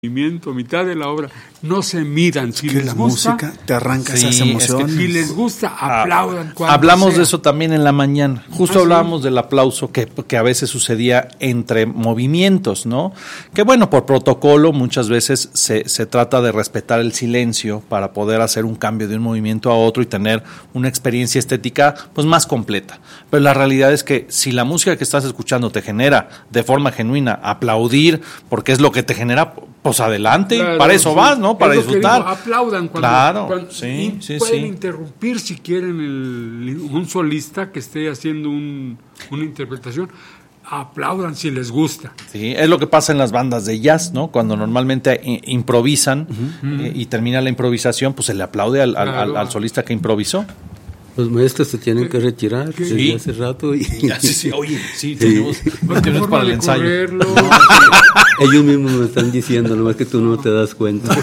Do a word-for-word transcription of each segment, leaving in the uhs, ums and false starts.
movimiento, mitad de la obra, no se midan. Si que les la gusta, música te arranca sí, esas emociones. Es que si les gusta, aplaudan. Ah, hablamos sea. de eso también en la mañana. Justo ¿Ah, hablábamos sí? del aplauso que, que a veces sucedía entre movimientos, ¿no? Que bueno, por protocolo muchas veces se, se trata de respetar el silencio para poder hacer un cambio de un movimiento a otro y tener una experiencia estética pues más completa. Pero la realidad es que si la música que estás escuchando te genera de forma genuina aplaudir, porque es lo que te genera, pues adelante, Claro, para eso sí. vas, ¿no? Para Es lo que disfrutar. digo, aplaudan cuando, Claro, cuando sí, sí, pueden sí. interrumpir si quieren el, un solista que esté haciendo un, una interpretación. Aplaudan si les gusta. Sí, es lo que pasa en las bandas de jazz, ¿no? Cuando normalmente i- improvisan uh-huh. eh, y termina la improvisación, pues se le aplaude al, al, Claro. al, al solista que improvisó. Los maestros se tienen que retirar ¿Qué? desde Sí. hace rato y Sí, sí, oye, sí, Sí. tenemos ¿Qué cuestiones forma para el de ensayo. correrlo? ellos mismos me están diciendo, nomás que tú no te das cuenta.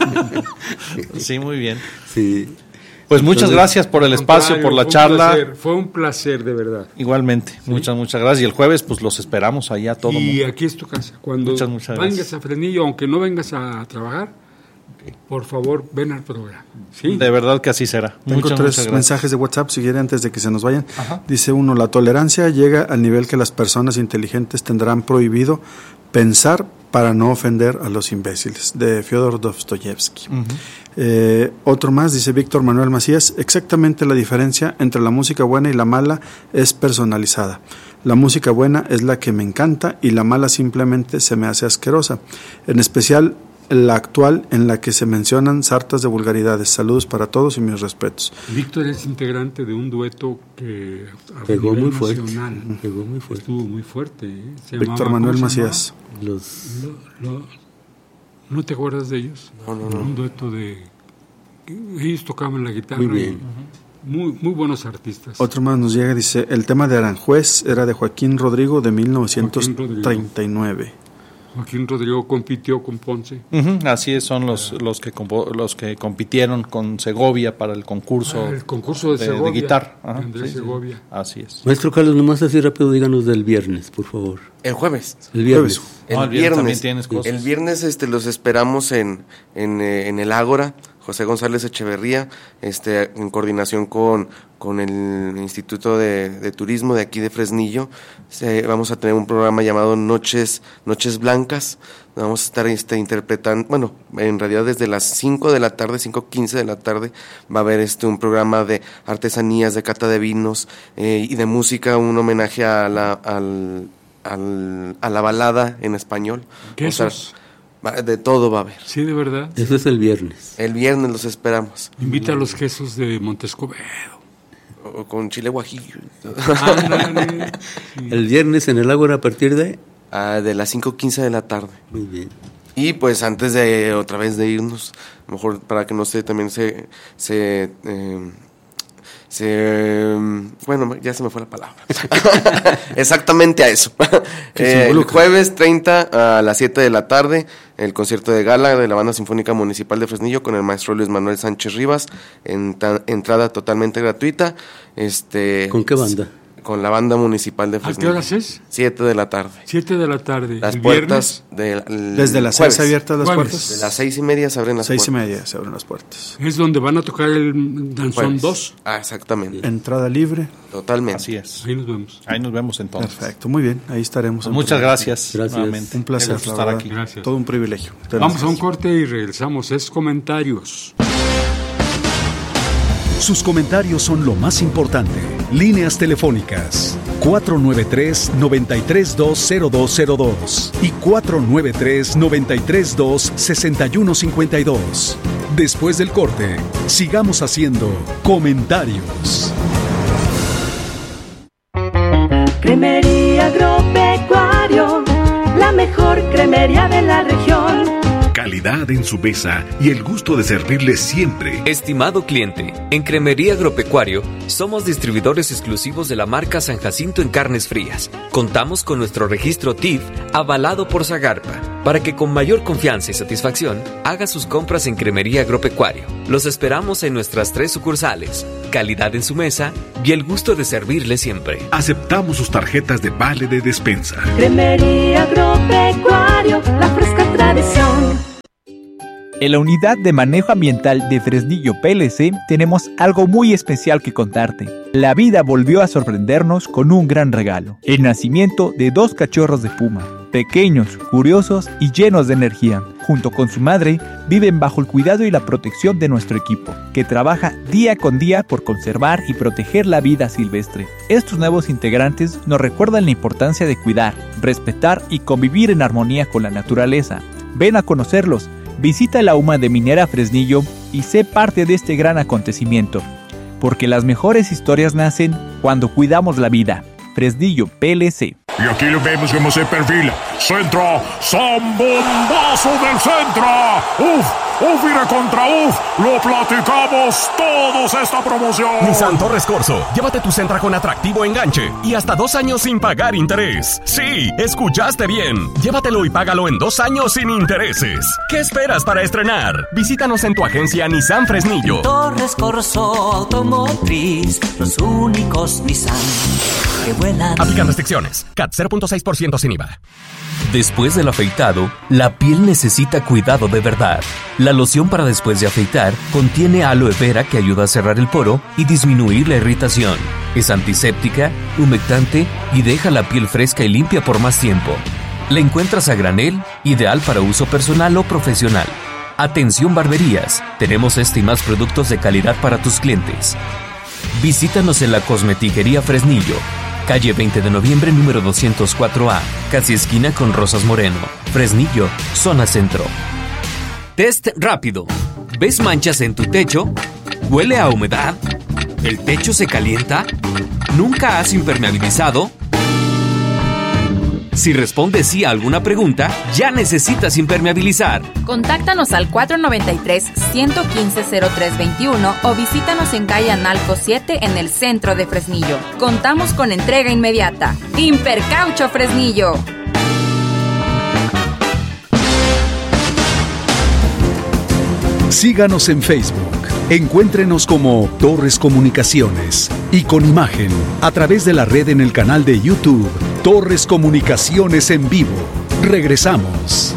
Sí, muy bien. Sí. Pues muchas Entonces, gracias por el Al espacio, contrario, por la fue un charla. placer, fue un placer, de verdad. Igualmente, muchas, muchas gracias. Y el jueves, pues los esperamos allá todo Y mundo. aquí es tu casa. Cuando Muchas, muchas vengas gracias. a Fresnillo, aunque no vengas a trabajar, por favor, ven al programa. ¿Sí? De verdad que así será. Tengo Muchas, tres muchas gracias. mensajes de WhatsApp, si quieren, antes de que se nos vayan. Ajá. Dice uno, la tolerancia llega al nivel que las personas inteligentes tendrán prohibido pensar para no ofender a los imbéciles, de Fyodor Dostoyevsky. Uh-huh. Eh, otro más, dice Víctor Manuel Macías, exactamente la diferencia entre la música buena y la mala es personalizada. La música buena es la que me encanta y la mala simplemente se me hace asquerosa. En especial la actual, en la que se mencionan sartas de vulgaridades. Saludos para todos y mis respetos. Víctor es integrante de un dueto que a Pegó nivel muy fuerte. nacional Pegó muy fuerte. estuvo muy fuerte. ¿eh? Se Víctor llamaba, Manuel ¿cómo se Macías. Los llamaba? Lo- lo- ¿No te acuerdas de ellos? No, no, no. Un dueto de... Ellos tocaban la guitarra. Muy bien. y Muy, muy buenos artistas. Otro más nos llega, dice, el tema de Aranjuez era de Joaquín Rodrigo de mil novecientos treinta y nueve. Joaquín Rodrigo compitió con Ponce. Uh-huh. Así es, son los, los, que compo- los que compitieron con Segovia para el concurso, Ah, el concurso de, de, Segovia. de guitarra. Ajá, Andrés sí, sí. Segovia. Así es. Maestro Carlos, nomás así rápido, díganos del viernes, por favor. El jueves. El viernes. Jueves. El Ah, el viernes viernes. también tienes cosas. El viernes este, los esperamos en, en, eh, en el Ágora, José González Echeverría, este, en coordinación con, con el Instituto de, de Turismo de aquí de Fresnillo. Se, vamos a tener un programa llamado Noches, Noches Blancas. Vamos a estar este, interpretando, bueno, en realidad desde las cinco de la tarde, cinco quince de la tarde, va a haber este un programa de artesanías, de cata de vinos eh, y de música, un homenaje a la, al, al, a la balada en español. ¿Quesos? O sea, va- de todo va a haber. Sí, de verdad. Eso es el viernes. El viernes los esperamos, Invita a los quesos de Montescobedo. o con chile guajillo, Ándale. Sí. El viernes en el Ágora a partir de... ah, de las cinco quince de la tarde. Muy bien. Y pues antes de otra vez de irnos, a lo mejor para que no se también se se eh, se eh, bueno, ya se me fue la palabra. Exactamente a eso. Que se Eh, el involucre. jueves treinta a las siete de la tarde, el concierto de gala de la Banda Sinfónica Municipal de Fresnillo con el maestro Luis Manuel Sánchez Rivas, enta- entrada totalmente gratuita. Este ¿Con qué banda? Con la Banda Municipal de ¿A qué Fresnillo. horas es? siete de la tarde. Siete de la tarde. Las ¿El puertas de, el Desde las jueves. seis abiertas las Jueves. puertas. De las seis y media se abren las Seis y puertas. media se abren las puertas. viernes? Es donde van a tocar el Danzón Jueves. dos. Ah, exactamente. Entrada libre. Totalmente. Así es. Ahí nos vemos. Ahí nos vemos entonces. Perfecto, muy bien, ahí estaremos. Pues muchas gracias. Gracias. Nuevamente. Un placer Qué gusto la estar verdad. aquí. Gracias. Todo un privilegio. Vamos a un corte y regresamos. Es comentarios. Sus comentarios son lo más importante. Líneas telefónicas cuatro nueve tres, nueve tres dos, cero dos cero dos y cuatro nueve tres, nueve tres dos, seis uno cinco dos. Después del corte, sigamos haciendo comentarios. Cremería Agropecuario, la mejor cremería de la región. Calidad en su mesa y el gusto de servirle siempre. Estimado cliente, en Cremería Agropecuario somos distribuidores exclusivos de la marca San Jacinto en carnes frías. Contamos con nuestro registro T I F avalado por Zagarpa para que con mayor confianza y satisfacción haga sus compras en Cremería Agropecuario. Los esperamos en nuestras tres sucursales. Calidad en su mesa y el gusto de servirle siempre. Aceptamos sus tarjetas de vale de despensa. Cremería Agropecuario, la fresca tradición. En la Unidad de Manejo Ambiental de Fresnillo P L C tenemos algo muy especial que contarte. La vida volvió a sorprendernos con un gran regalo: el nacimiento de dos cachorros de puma. Pequeños, curiosos y llenos de energía. Junto con su madre, viven bajo el cuidado y la protección de nuestro equipo, que trabaja día con día por conservar y proteger la vida silvestre. Estos nuevos integrantes nos recuerdan la importancia de cuidar, respetar y convivir en armonía con la naturaleza. Ven a conocerlos, visita la UMA de Minera Fresnillo y sé parte de este gran acontecimiento, porque las mejores historias nacen cuando cuidamos la vida. Fresnillo P L C. Y aquí lo vemos cómo se perfila. Centro, Zambombazo del Centro. Uf, uf, iré contra uf. Lo platicamos todos esta promoción. Nissan Torres Corso, llévate tu Sentra con atractivo enganche y hasta dos años sin pagar interés. Sí, escuchaste bien. Llévatelo y págalo en dos años sin intereses. ¿Qué esperas para estrenar? Visítanos en tu agencia Nissan Fresnillo. Torres Corso Automotriz, los únicos Nissan que vuelan. Aplican restricciones. C A T cero punto seis por ciento sin I V A. Después del afeitado, la piel necesita cuidado de verdad. La loción para después de afeitar contiene aloe vera que ayuda a cerrar el poro y disminuir la irritación. Es antiséptica, humectante y deja la piel fresca y limpia por más tiempo. La encuentras a granel, ideal para uso personal o profesional. Atención barberías, tenemos este y más productos de calidad para tus clientes. Visítanos en la Cosmetiquería Fresnillo, calle veinte de noviembre, número doscientos cuatro A, casi esquina con Rosas Moreno, Fresnillo, zona centro. Test rápido. ¿Ves manchas en tu techo? ¿Huele a humedad? ¿El techo se calienta? ¿Nunca has impermeabilizado? Si respondes sí a alguna pregunta, ya necesitas impermeabilizar. Contáctanos al cuatro nueve tres, uno uno cinco, cero tres dos uno o visítanos en calle Analco siete en el centro de Fresnillo. Contamos con entrega inmediata. Impercaucho Fresnillo. Síganos en Facebook. Encuéntrenos como Torres Comunicaciones y con imagen a través de la red en el canal de YouTube Torres Comunicaciones en vivo. Regresamos.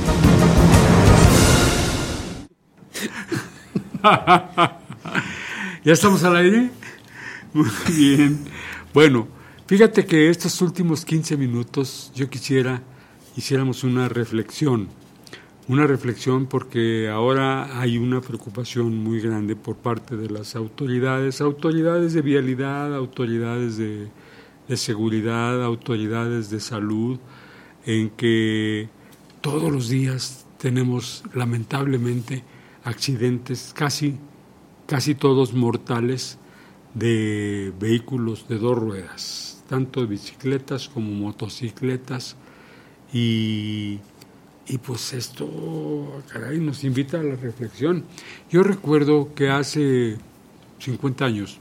¿Ya estamos al aire? Muy bien. Bueno, fíjate que estos últimos quince minutos yo quisiera hiciéramos una reflexión. Una reflexión porque ahora hay una preocupación muy grande por parte de las autoridades, autoridades de vialidad, autoridades de, de seguridad, autoridades de salud, en que todos los días tenemos lamentablemente accidentes casi, casi todos mortales de vehículos de dos ruedas, tanto de bicicletas como motocicletas, y Y pues esto, caray, nos invita a la reflexión. Yo recuerdo que hace cincuenta años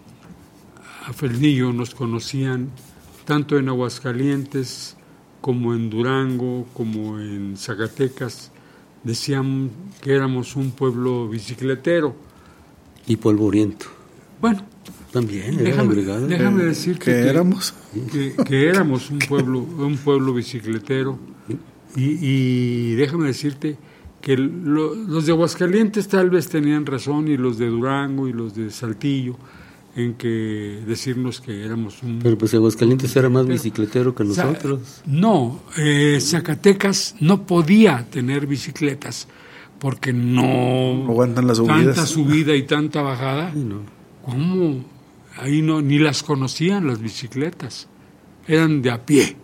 a Fresnillo nos conocían tanto en Aguascalientes como en Durango, como en Zacatecas. Decían que éramos un pueblo bicicletero. Y polvoriento. Bueno. También, era déjame, agregado. déjame decirte que, que éramos que, que éramos un pueblo, un pueblo bicicletero. Y, y déjame decirte que lo, los de Aguascalientes tal vez tenían razón, y los de Durango y los de Saltillo, en que decirnos que éramos un... Pero pues Aguascalientes era más bicicletero que nosotros. Sa- no, eh, Zacatecas no podía tener bicicletas porque no... aguantan las subidas. Tanta subida y tanta bajada. Sí, no. ¿Cómo? Ahí no, ni las conocían las bicicletas. Eran de a pie.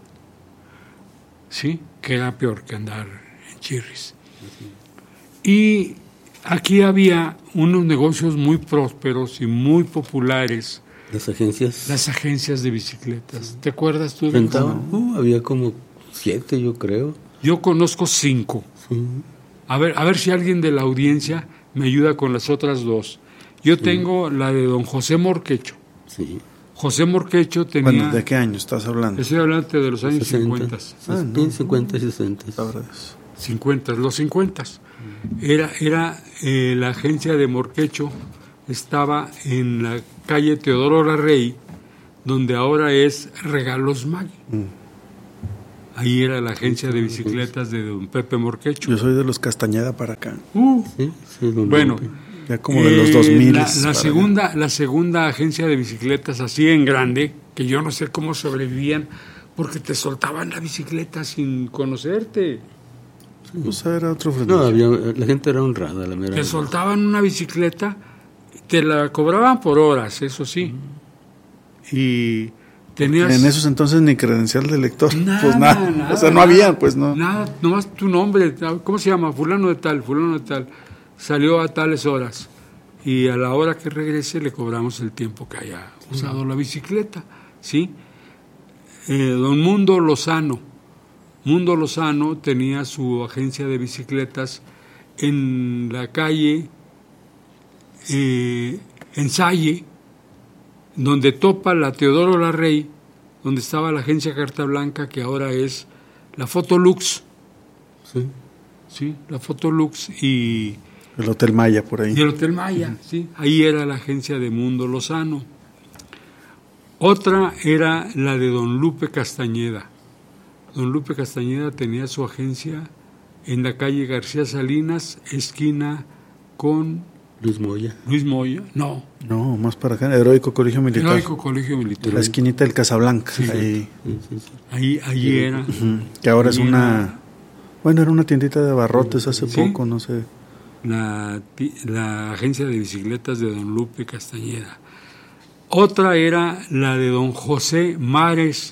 ¿Sí? Que era peor que andar en chirris. Y aquí había unos negocios muy prósperos y muy populares. Las agencias. Las agencias de bicicletas. ¿Te acuerdas tú? Rentaban, uh, había como siete, yo creo. Yo conozco cinco. Sí. A ver, a ver si alguien de la audiencia me ayuda con las otras dos. Yo sí. tengo la de don José Morquecho. Sí. José Morquecho tenía... Bueno, ¿de qué año estás hablando? Estoy hablando de los años cincuenta. Ah, no. cincuenta y sesenta. cincuenta, los cincuenta. Era, era eh, la agencia de Morquecho, estaba en la calle Teodoro Larrey, donde ahora es Regalos Maggi. Mm. Ahí era la agencia de bicicletas de don Pepe Morquecho. Yo soy de los Castañeda para acá. Uh, Sí, sí, don bueno, Lupe. Ya como de los dos mil. La, la segunda, la segunda agencia de bicicletas así en grande, que yo no sé cómo sobrevivían, porque te soltaban la bicicleta sin conocerte. Pues era otro No, había, la gente era honrada, la mera. Te soltaban una bicicleta, te la cobraban por horas, eso sí. Y tenías... En esos entonces ni credencial de lector. Nada, pues nada. nada, O sea, no nada, había, pues no. Nada, nomás tu nombre, ¿cómo se llama? Fulano de tal, fulano de tal. Salió a tales horas. Y a la hora que regrese le cobramos el tiempo que haya usado la bicicleta, ¿sí? Eh, don Mundo Lozano. Mundo Lozano tenía su agencia de bicicletas en la calle eh, Ensalle, donde topa la Teodoro Larrey, donde estaba la agencia Carta Blanca, que ahora es la Fotolux. Sí. Sí, la Fotolux y... El Hotel Maya por ahí. Y el Hotel Maya, sí. Ahí era la agencia de Mundo Lozano. Otra era la de don Lupe Castañeda. Don Lupe Castañeda tenía su agencia en la calle García Salinas, esquina con... Luis Moya. Luis Moya, no. No, más para acá, Heroico Colegio Militar. Heroico Colegio Militar. La esquinita del Casablanca. Sí. Ahí. Sí, sí, sí. Ahí, ahí era. Ujú. Que ahora es Ahí una... era Bueno, era una tiendita de abarrotes hace Sí. poco, no sé. La, ti- la agencia de bicicletas de don Lupe Castañeda. Otra era la de don José Mares.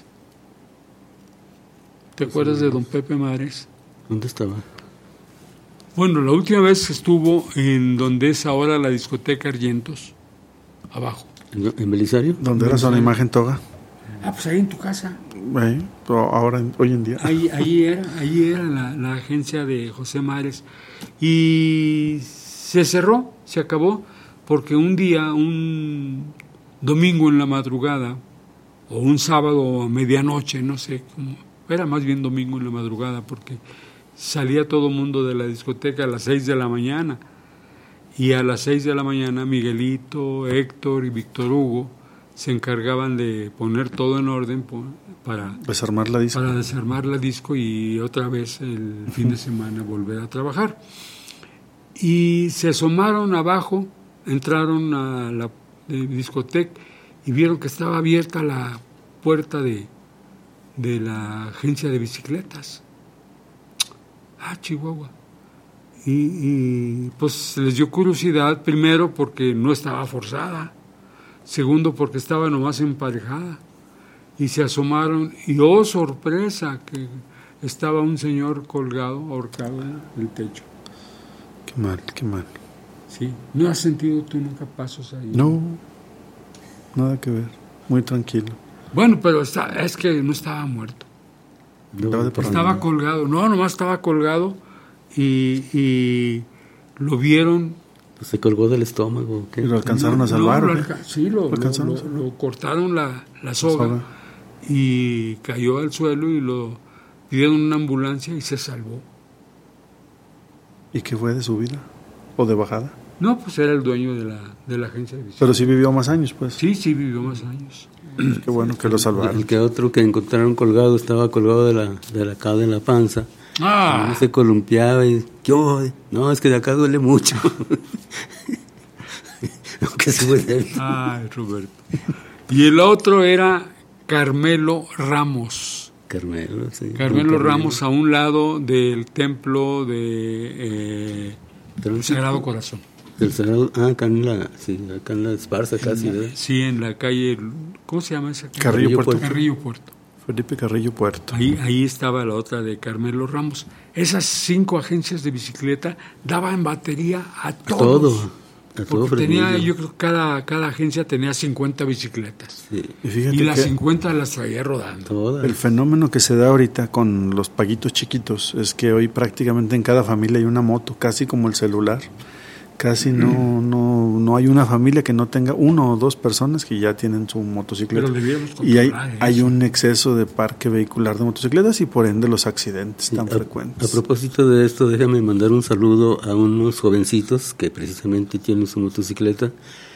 ¿Te acuerdas de don Pepe Mares? ¿Dónde estaba? Bueno, la última vez estuvo en donde es ahora la discoteca Argentos, abajo. ¿En, en Belisario? Donde era Zona Imagen Toga. Ah, pues ahí en tu casa. Ahí, pero ahora, hoy en día. Ahí, ahí era, ahí era la, la agencia de José Mares. Y se cerró, se acabó, porque un día, un domingo en la madrugada, o un sábado a medianoche, no sé, cómo, era más bien domingo en la madrugada, porque salía todo el mundo de la discoteca a las seis de la mañana. Y a las seis de la mañana Miguelito, Héctor y Víctor Hugo se encargaban de poner todo en orden po- para Desarmar la disco. para desarmar la disco y otra vez el fin de semana volver a trabajar. Y se asomaron abajo, entraron a la de discoteca y vieron que estaba abierta la puerta de, de la agencia de bicicletas. Ah, Chihuahua. Y, y pues les dio curiosidad, primero porque no estaba forzada, segundo porque estaba nomás emparejada. Y se asomaron y oh sorpresa, que estaba un señor colgado, ahorcado en el techo. Qué mal, qué mal. Sí. ¿No has sentido tú nunca pasos ahí? No, nada que ver. Muy tranquilo. Bueno, pero está, es que no estaba muerto. Estaba de parranda. Estaba colgado, no, nomás estaba colgado y, y lo vieron. Pues se colgó del estómago. ¿o qué? ¿Y lo alcanzaron No, a salvar? no, o lo qué? alca- sí, lo, ¿Lo alcanzaron lo- a lo- salvar? lo cortaron la, la soga, soga. y cayó al suelo y lo pidieron una ambulancia y se salvó. ¿Y qué fue de su vida? ¿O de bajada? No, pues era el dueño de la, de la agencia de bicicletas. Pero sí vivió más años, pues. Sí, sí, vivió más años. Qué bueno que lo salvaron. El que otro que encontraron colgado estaba colgado de la, de la acá de la panza. Ah, Se columpiaba y yo, no, es que de acá duele mucho. Aunque se duele. ay, Roberto. Y el otro era Carmelo Ramos. Carmelo, sí. Carmelo Don Ramos a un lado del templo de eh, el Sagrado Corazón. Del Sagrado, ah, acá en la, sí, acá en la Esparza casi, ¿verdad? Sí, en la calle, ¿cómo se llama esa calle? Carrillo Puerto. Carrillo Puerto. Felipe Carrillo Puerto. Ahí, ahí estaba la otra de Carmelo Ramos. Esas cinco agencias de bicicleta daban batería a A todos. todo. A todo Porque tenía, Fresnillo. yo creo que cada, cada agencia tenía cincuenta bicicletas. Sí, Y fíjate Y las que cincuenta las traía rodando. todas. el fenómeno que se da ahorita con los paguitos chiquitos es que hoy prácticamente en cada familia hay una moto, casi como el celular. Casi no, no, no hay una familia que no tenga uno o dos personas que ya tienen su motocicleta. Pero debiéramos Y hay, controlar eso. hay un exceso de parque vehicular de motocicletas y por ende los accidentes Sí, tan a, frecuentes. a propósito de esto, déjame mandar un saludo a unos jovencitos que precisamente tienen su motocicleta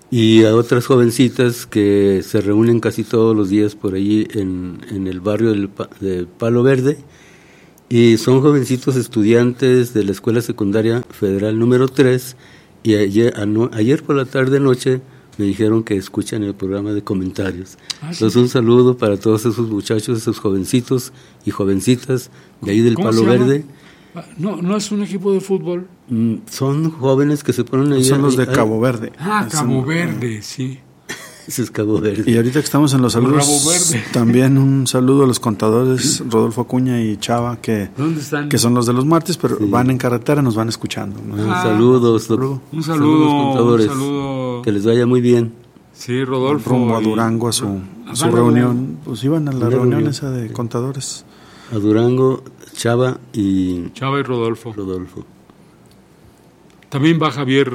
y a otras jovencitas que se reúnen casi todos los días por allí en, en el barrio del, de Palo Verde, y son jovencitos estudiantes de la Escuela Secundaria Federal número tres, y ayer, ano, ayer por la tarde noche me dijeron que escuchan el programa de comentarios. Ah, ¿sí? Entonces un saludo para todos esos muchachos, esos jovencitos y jovencitas de ahí del Palo Verde. No, no es un equipo de fútbol. Mm, son jóvenes que se ponen ahí. Son los de Cabo Verde. Ah, Cabo Verde, sí. Ese es Cabo Verde. Y ahorita que estamos en los saludos, también un saludo a los contadores Rodolfo Acuña y Chava, que, ¿dónde están? que son los de los martes, pero sí, van en carretera, nos van escuchando, ¿no? Ah, saludos, saludo. Un saludo, saludos, contadores. Un saludo. Que les vaya muy bien. Sí, Rodolfo. Rumbo a Durango a su, a su reunión. Pues iban a la reunión, reunión esa de contadores. A Durango, Chava y... Chava y Rodolfo. Rodolfo. También va Javier...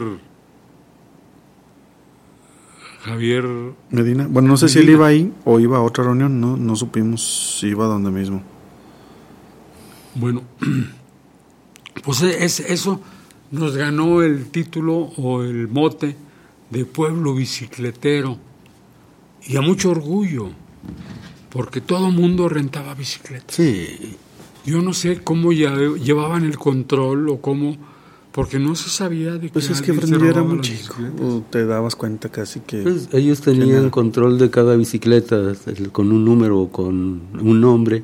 Javier... Medina. Bueno, no sé Medina. Si él iba ahí o iba a otra reunión, no, no supimos si iba donde mismo. Bueno, pues es, eso nos ganó el título o el mote de pueblo bicicletero, y a mucho orgullo, porque todo mundo rentaba bicicletas. Sí. Yo no sé cómo ya llevaban el control o cómo, porque no se sabía de que pues es que Fresnillo era muy chico, te dabas cuenta casi que... Pues ellos tenían control de cada bicicleta con un número o con un nombre,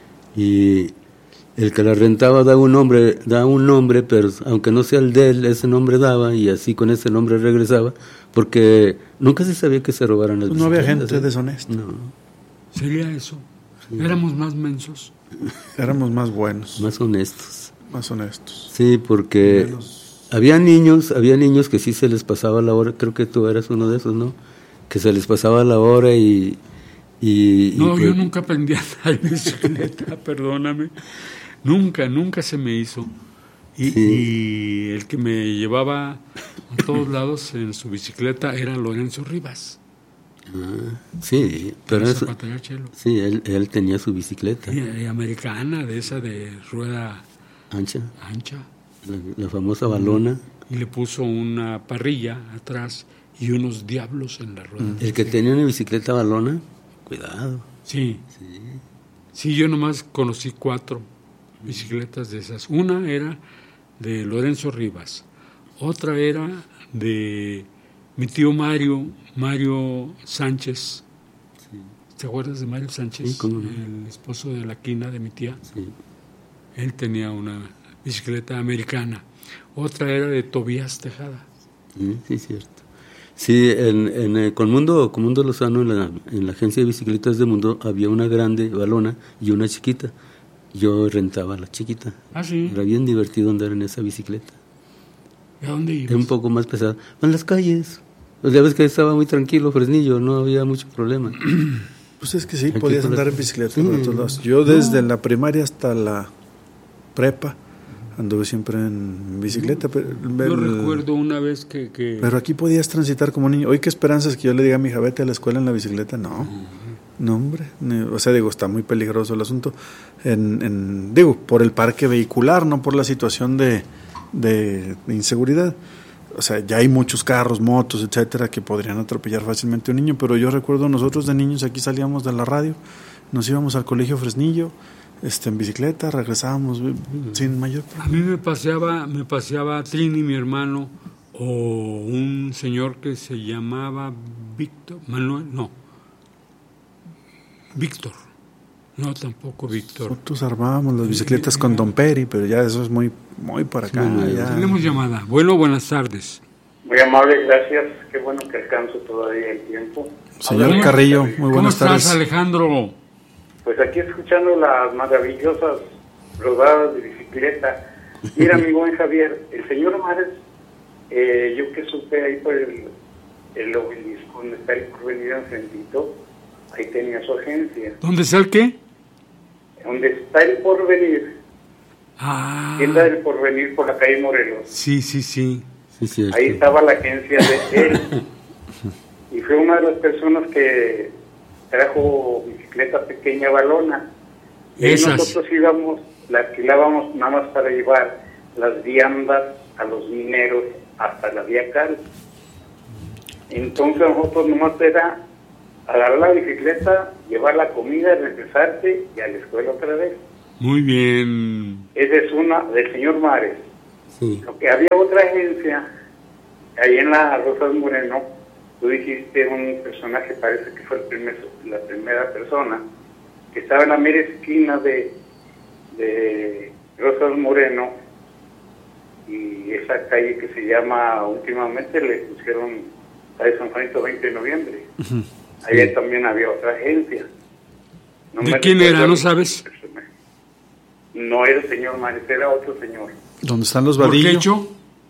y el que la rentaba daba un nombre, daba un nombre, pero aunque no sea el de él, ese nombre daba, y así con ese nombre regresaba, porque nunca se sabía que se robaran las pues no bicicletas. No había gente ¿eh? deshonesta. No. Sería eso. Sí. Éramos más mensos. Éramos más buenos. Más honestos. Más honestos. Sí, porque menos... había niños, había niños que sí se les pasaba la hora, creo que tú eras uno de esos, ¿no? Que se les pasaba la hora y... y no, y yo pues... nunca aprendí a andar en bicicleta, perdóname. Nunca, nunca se me hizo. Y, sí. y el que me llevaba a todos lados en su bicicleta era Lorenzo Rivas. Ah, sí, pero eso, sí, él, él tenía su bicicleta. Y, y americana, de esa de rueda ancha. Ancha. La, la famosa balona. Y le puso una parrilla atrás y unos diablos en la rueda. El que tenía una bicicleta balona, cuidado. Sí. Sí, sí yo nomás conocí cuatro bicicletas de esas. Una era de Lorenzo Rivas, otra era de mi tío Mario, Mario Sánchez. Sí. ¿Te acuerdas de Mario Sánchez? Sí, ¿cómo no? El esposo de la quina de mi tía. Sí. Él tenía una bicicleta americana. Otra era de Tobías Tejada. Sí, sí, cierto. Sí, en, en el Conmundo, Conmundo Lozano, en la, en la agencia de bicicletas de Mundo, había una grande balona y una chiquita. Yo rentaba la chiquita. Ah, sí. Era bien divertido andar en esa bicicleta. ¿Y a dónde ibas? Era un poco más pesada. En las calles. O sea, ves que estaba muy tranquilo Fresnillo, no había mucho problema. Pues es que sí, aquí podías andar en bicicleta. Sí. Por todos lados. Yo desde no. la primaria hasta la prepa anduve siempre en bicicleta. Pero, yo el, recuerdo una vez que, que... Pero aquí podías transitar como niño. Hoy qué esperanzas que yo le diga a mi hija, vete a la escuela en la bicicleta. No. Uh-huh. No, hombre, o sea, digo, está muy peligroso el asunto, en, en, digo, por el parque vehicular, no por la situación de, de, de inseguridad. O sea, ya hay muchos carros, motos, etcétera, que podrían atropellar fácilmente a un niño, pero yo recuerdo nosotros de niños aquí salíamos de la radio, nos íbamos al colegio Fresnillo, este, en bicicleta, regresábamos sin mayor problema. A mí me paseaba, me paseaba Trini, mi hermano, o un señor que se llamaba Víctor, Manuel, no. Víctor, no tampoco Víctor. Nosotros armábamos las bicicletas con Don Peri, pero ya eso es muy muy para acá. Sí, ya. Tenemos llamada. Bueno, buenas tardes. Muy amable, gracias. Qué bueno que alcanzo todavía el tiempo. Señor ¿Cómo Carrillo, muy buenas ¿Cómo tardes. estás, Alejandro? Pues aquí escuchando las maravillosas rodadas de bicicleta. Mira, mi buen Javier, el señor Mares, eh, yo que supe ahí por el, el obelisco, donde está el porvenir enfrentito, ahí tenía su agencia. ¿Dónde está el qué? Donde está el Porvenir. Ah. Tienda del Porvenir por la calle Morelos. Sí, sí, sí. sí, sí ahí estaba la agencia de él. Y fue una de las personas que trajo bicicleta pequeña balona. Y Esas. nosotros íbamos, la alquilábamos nada más para llevar las viandas a los mineros hasta la vía Cal. Entonces nosotros nomás era agarrar la bicicleta, llevar la comida, regresarte y a la escuela otra vez. Muy bien. Esa es una del señor Mares. Sí. Porque había otra agencia, ahí en la Rosas Moreno, tú dijiste un personaje, parece que fue el primer, la primera persona, que estaba en la mera esquina de, de Rosas Moreno, y esa calle que se llama, últimamente le pusieron calle San Juanito veinte de noviembre. Uh-huh. Allá sí. También había otra agencia. No ¿De quién era? ¿No sabes? No era el señor Mares, era otro señor. ¿Dónde están los Vadillo? ¿Por qué hecho?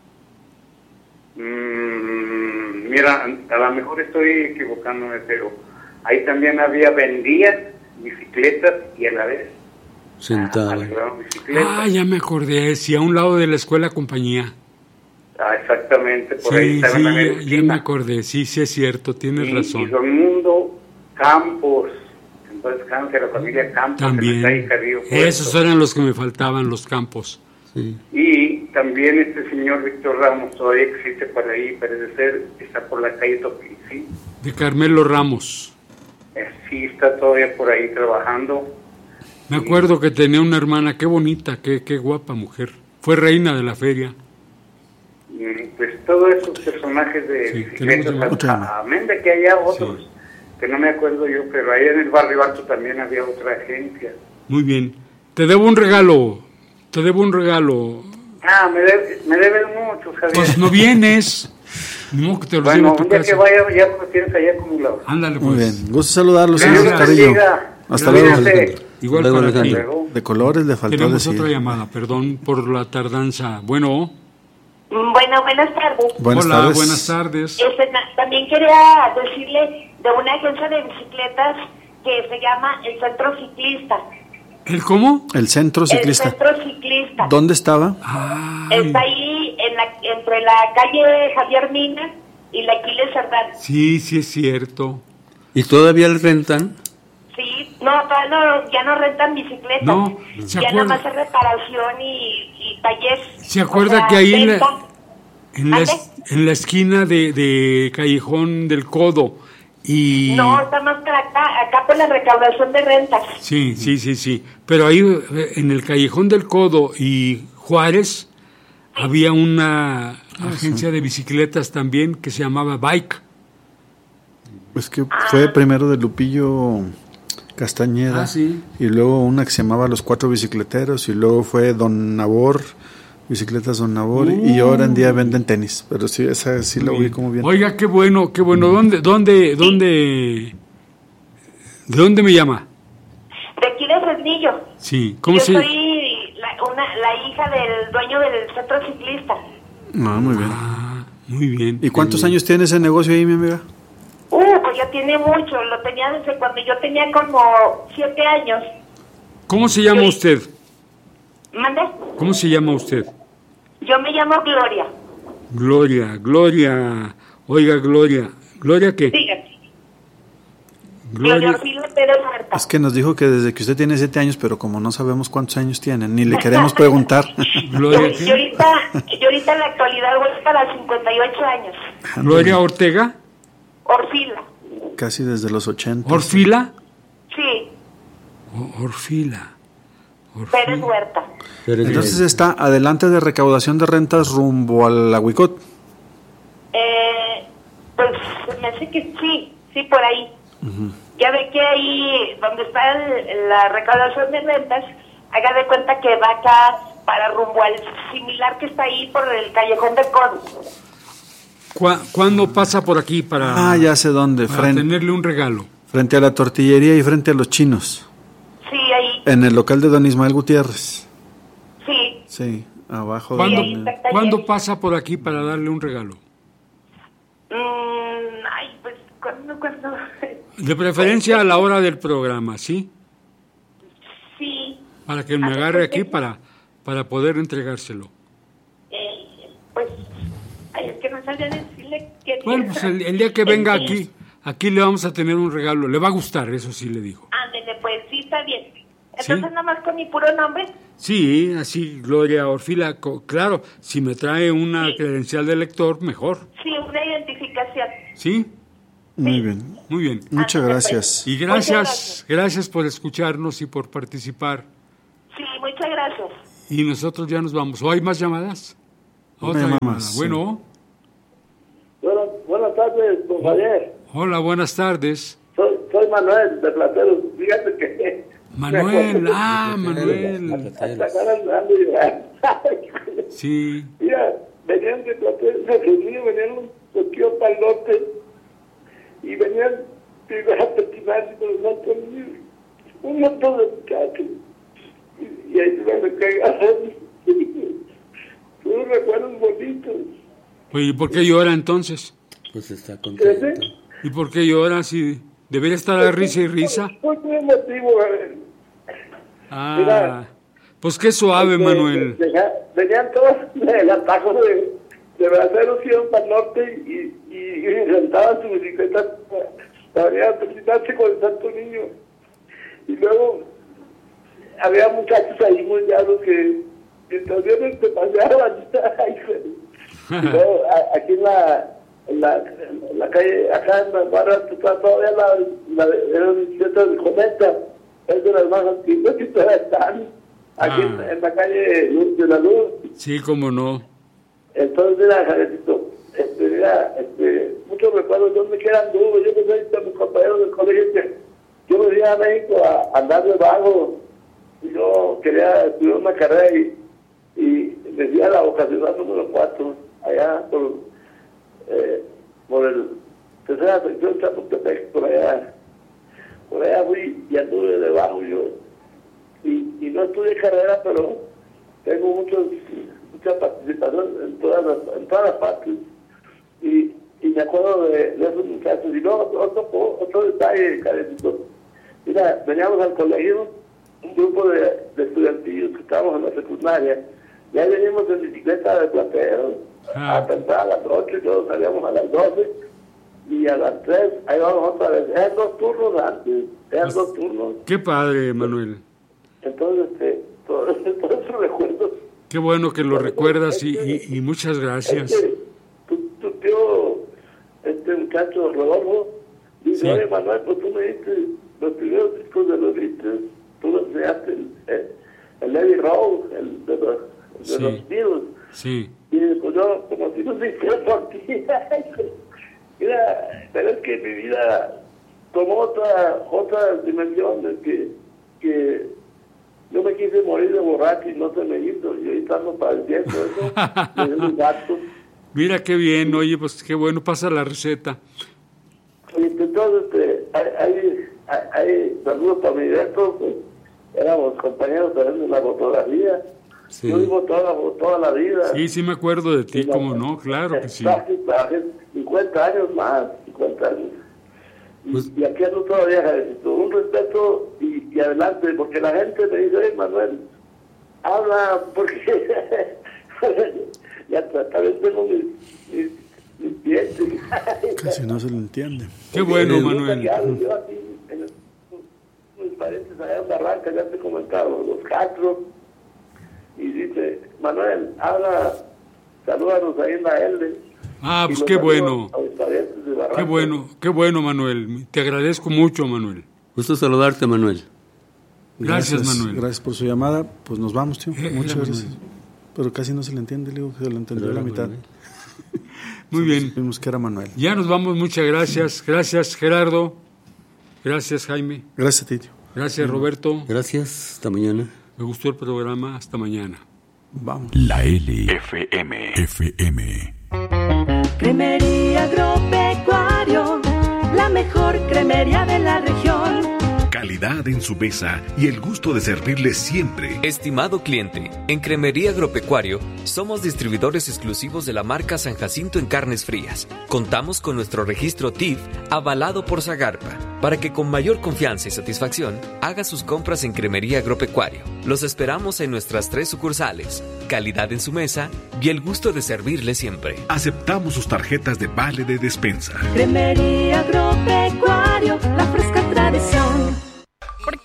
Mm, mira, a lo mejor estoy equivocándome, pero ahí también había, vendían bicicletas y a la vez sentado. Ah, ya me acordé, sí, a un lado de la escuela compañía. Ah, exactamente, por sí, ahí estaba sí, la ya, ya me acordé, sí, sí es cierto, tienes y, razón. Y Don Mundo Campos, entonces Campos, la familia Campos. También, Carrillo, esos eran los que me faltaban, los Campos. Sí. Y también este señor Víctor Ramos todavía existe por ahí, parece ser, está por la calle Topicí. De Carmelo Ramos. Eh, sí, está todavía por ahí trabajando. Me acuerdo que tenía una hermana, qué bonita, qué, qué guapa mujer. Fue reina de la feria. Pues todos esos personajes de sí, bicicletas, amén de que haya otros, sí. que no me acuerdo yo, pero ahí en el barrio alto también había otra agencia. Muy bien. Te debo un regalo, te debo un regalo. Ah, me, debe, me debes mucho, Javier. Pues no vienes. No, que te lo bueno, a tu un día casa. que vaya ya lo tienes ahí acumulado. Ándale, pues. Muy bien, gusto saludarlos, señor Carrillo. Hasta luego. Igual luego, para ti. De colores le faltó Tenemos decir. otra llamada, perdón por la tardanza. Bueno. Bueno, buenas tardes. Buenas Hola, tardes. buenas tardes. Este, también quería decirle de una agencia de bicicletas que se llama el Centro Ciclista. ¿El cómo? El Centro Ciclista. El Centro Ciclista. ¿Dónde estaba? Ay. Está ahí en la, entre la calle Javier Mina y la Aquiles Cerdán. Sí, sí es cierto. ¿Y todavía le rentan? Sí, no, todavía no, ya no rentan bicicletas. No, ¿se ya acuerda? nada más es reparación y, y taller. ¿Se acuerda o sea, que ahí en la, venta. en, la, en la esquina de, de Callejón del Codo y... No, está más para acá, acá por la recaudación de rentas. Sí, sí, sí, sí. Pero ahí en el Callejón del Codo y Juárez había una agencia de bicicletas también que se llamaba Bike. Es que fue primero de Lupillo Castañeda, ah, sí. y luego una que se llamaba Los Cuatro Bicicleteros, y luego fue Don Nabor, Bicicletas Don Nabor, uh. y ahora en día venden tenis, pero sí, esa sí la oí como bien. Oiga, qué bueno, qué bueno. ¿Dónde, dónde, dónde, de dónde me llama? De aquí de Fresnillo. Sí, ¿cómo Yo se llama? soy la, una, la hija del dueño del centro ciclista. Ah, muy bien. Ah, muy bien. ¿Y cuántos bien. años tiene ese negocio ahí, mi amiga? Uh, pues ya tiene mucho, lo tenía desde cuando yo tenía como siete años. ¿Cómo se llama yo, usted? ¿Mande? ¿Cómo se llama usted? Yo me llamo Gloria. Gloria, Gloria, oiga Gloria, ¿Gloria qué? Dígame. Gloria. Gloria Pérez Huerta. Es que nos dijo que desde que usted tiene siete años, pero como no sabemos cuántos años tiene, ni le queremos preguntar. Gloria, yo, yo, ahorita, yo ahorita en la actualidad voy para cincuenta y ocho años. Gloria Ortega. Orfila. Casi desde los ochenta. ¿Orfila? Sí. O, Orfila. Orfila. Pérez Huerta. Entonces está adelante de recaudación de rentas rumbo al Aguicot. Eh, pues me hace que sí, sí, por ahí. Uh-huh. Ya ve que ahí, donde está el, la recaudación de rentas, haga de cuenta que va acá para rumbo al similar que está ahí por el Callejón del Codo. ¿Cuándo pasa por aquí para, ah, ya sé dónde, para frente, tenerle un regalo? Frente a la tortillería y frente a los chinos. Sí, ahí. En el local de don Ismael Gutiérrez. Sí. Sí, abajo. ¿Cuándo, de donde... ¿Cuándo pasa por aquí para darle un regalo? Mm, ay, pues, ¿cuándo, cuándo? De preferencia a la hora del programa, ¿sí? Sí. Para que me agarre aquí para, para poder entregárselo. Eh, pues, ay, es que no sabía decirle que... Bueno, pues el, el día que venga aquí, aquí le vamos a tener un regalo. Le va a gustar, eso sí le digo. Ándele, pues, sí, está bien. Entonces, ¿Sí? nada más con mi puro nombre. Sí, así, Gloria Orfila. Claro, si me trae una sí. credencial de lector, mejor. Sí, una una identificación. ¿Sí? Muy bien. Muy bien. Muchas gracias. Y gracias, gracias, gracias por escucharnos y por participar. Sí, muchas gracias. Y nosotros ya nos vamos. ¿O hay más llamadas? Otra llamada llamada. más, Bueno. Buenas, buenas tardes, don Javier. Hola, buenas tardes. Soy, soy Manuel de Plateros. Fíjate que... Manuel, ah, Manuel. Hasta acá ando llorando. Sí. Mira, venían de Plateros, de Fresnillo, venían un poquito para el norte y venían primero a petinar con los otros niños. Un montón de muchachos. Y, y ahí se me cagaron. Unos recuerdos bonitos. Oye, ¿y por qué llora entonces? Pues está contento. ¿Y por qué llora si debería estar a risa y risa? Fue muy emotivo, a ver. Ah, Mira, pues qué suave, este, Manuel. Venía, venían todos del atajo de, de Braceros, iban para el norte y, y, y rentaban su bicicleta para venir a presentarse con el Santo Niño. Y luego había muchachos ahí muy llanos que mientras viernes se paseaban. Y luego a, aquí en la, en la, en la calle, acá en la barra, está todavía la, la, la bicicleta de Cometa. Es de las más antiguas y todavía están aquí Ah. en, en la calle Luz de la Luz. Sí, cómo no. Entonces, mira, Javiercito, este, mira, este, muchos recuerdos, yo me quedan duros, yo me soy de mis compañeros del colegio que yo me fui a México a andar de vago, y yo quería estudiar una carrera y, y me fui a la vocacional número cuatro, allá por, eh, por el tercera sección Chapultepec, por allá. Por allá fui y anduve debajo yo. Y, y no estudié carrera, pero tengo muchos, mucha participación en todas las, en todas las partes. Y, y me acuerdo de, de esos muchachos. Y luego otro, otro detalle, Carecito. Mira, veníamos al colegio, un grupo de, de estudiantillos que estábamos en la secundaria. Y ahí veníamos en bicicleta de Plateros, Ah. a pensar a las ocho y todos salíamos a las doce. Y a las tres, ahí vamos otra vez. Eran dos turnos antes, eran dos turnos. Qué padre, Manuel. Entonces, este, todos todo esos recuerdos. Qué bueno que lo recuerdas y, y, y muchas gracias. Este, tu, tu tío, este muchacho Rodolfo, dice, Sí. oye Manuel, pues tú me diste los primeros discos de los Beatles, tú me enseñaste el, el, el Abbey Road, el de los, el de Sí. los Beatles. Sí. Y pues yo, como si no se hiciera por ti. Mira, pero es que mi vida tomó otra, otra dimensión, de que, que yo me quise morir de borracho y no se me hizo, y ahorita ando padeciendo eso, desde mis gatos. Mira qué bien, oye, pues qué bueno, pasa la receta. Y entonces, este, hay, hay, hay, hay saludos para mi directo, pues, éramos compañeros también de la fotografía. Sí. Yo vivo toda, toda la vida. Sí, sí me acuerdo de ti, cómo no, claro que sí. Trabajé, trabajé cincuenta años más, cincuenta años. Y, Pues- y aquí ando todavía, Javiercito, un respeto y, y adelante, porque la gente me dice, oye, Manuel, habla, porque ya también tengo mis, mis, mis dientes. Casi no se lo entiende. Qué bueno, Yo Manuel. aquí hablo, yo aquí, en el- mis parientes allá en Barranca, ya te comentaba, los Castro, y dice, Manuel, habla, salúdanos ahí en la L. Ah, pues Y los qué saludos bueno. a mis parientes de Barranca. Qué bueno, qué bueno, Manuel. Te agradezco mucho, Manuel. Gusto saludarte, Manuel. Gracias, Manuel. Gracias por su llamada. Pues nos vamos, tío. Eh, Muchas era gracias. Pero casi no se le entiende, le digo que se lo entendió a la mitad. Muy bien. Vimos que era Manuel. Ya nos vamos, muchas gracias. Gracias, Gerardo. Gracias, Jaime. Gracias a ti, tío. Gracias, Roberto. Gracias, hasta mañana. Me gustó el programa. Hasta mañana. Vamos. La L. F M. F M. Cremería Agropecuario, la mejor cremería de la región. Calidad en su mesa y el gusto de servirle siempre. Estimado cliente, en Cremería Agropecuario somos distribuidores exclusivos de la marca San Jacinto en carnes frías. Contamos con nuestro registro T I F avalado por Zagarpa, para que con mayor confianza y satisfacción haga sus compras en Cremería Agropecuario. Los esperamos en nuestras tres sucursales, calidad en su mesa y el gusto de servirle siempre. Aceptamos sus tarjetas de vale de despensa. Cremería Agropecuario, la fresca tradición. ¿Por qué los gatos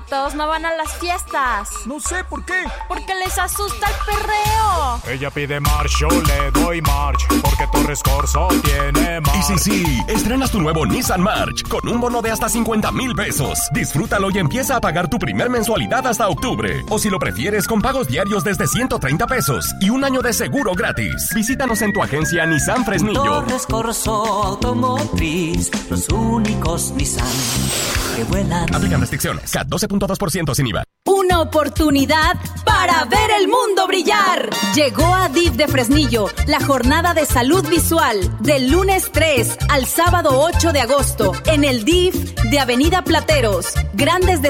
vatos no van a las fiestas? No sé, ¿por qué? Porque les asusta el perreo. Ella pide March, yo le doy March, porque Torres Corso tiene March. Y sí, sí, estrenas tu nuevo Nissan March con un bono de hasta cincuenta mil pesos. Disfrútalo y empieza a pagar tu primer mensualidad hasta octubre. O si lo prefieres, con pagos diarios desde ciento treinta pesos y un año de seguro gratis. Visítanos en tu agencia Nissan Fresnillo. Torres Corso Automotriz, los únicos Nissan que vuelan. Aplican restricciones. C A T doce punto dos por ciento sin I V A. Una oportunidad para ver el mundo brillar. Llegó a D I F de Fresnillo la jornada de salud visual del lunes tres al sábado ocho de agosto en el D I F de Avenida Plateros. Grandes